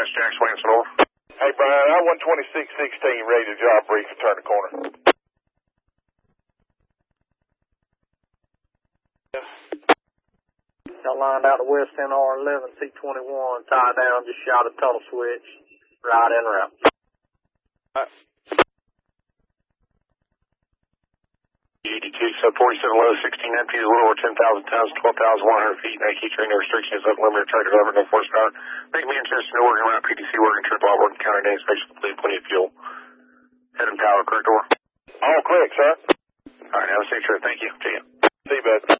Jackson Williamson, over. Hey, Brian, I 12616, ready to job brief and turn the corner. Got lined out to West NR 11, C21, tie down, just shot a tunnel switch, right en route. ED2, sub 47 low, 16 empties, a little over 10,000 tons, 12,100 feet. Nike trainer restriction is unlimited trade development, no horsepower. Make me interested in working around PTC, working trip out, working counter day inspection, complete, plenty of fuel. Head and power, correct, over? All correct, sir. All right, have a safe trip. Thank you. See you. See you, bud.